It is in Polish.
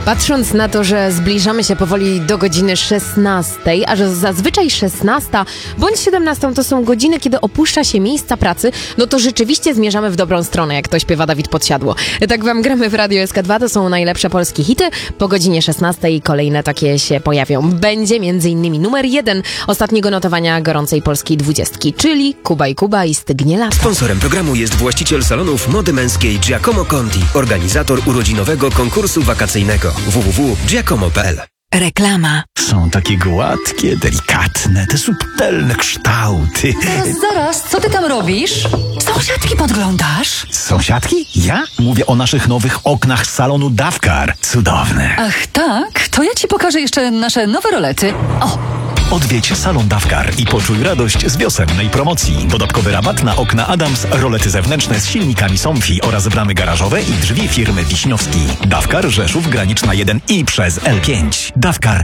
Patrząc na to, że zbliżamy się powoli do godziny 16, a że zazwyczaj 16 bądź 17 to są godziny, kiedy opuszcza się miejsca pracy, no to rzeczywiście zmierzamy w dobrą stronę, jak to śpiewa Dawid Podsiadło. Tak wam gramy w Radio SK2, to są najlepsze polskie hity. Po godzinie 16 kolejne takie się pojawią. Będzie m.in. numer 1 ostatniego notowania gorącej polskiej 20, czyli Kuba i Kuba i Stygnie lata. Sponsorem programu jest właściciel salonów mody męskiej Giacomo Conti, organizator urodzinowego konkursu wakacyjnego www.giacomo.pl. Reklama. Są takie gładkie, delikatne, te subtelne kształty. Zaraz, co ty tam robisz? Sąsiadki podglądasz? Sąsiadki? Ja? Mówię o naszych nowych oknach z salonu Davcar. Cudowne. Ach tak? To ja ci pokażę jeszcze nasze nowe rolety. O! Odwiedź salon Davcar i poczuj radość z wiosennej promocji. Dodatkowy rabat na okna Adams, rolety zewnętrzne z silnikami Somfy oraz bramy garażowe i drzwi firmy Wiśniowski. Davcar, Rzeszów, Graniczna 1 i przez L5. Davcar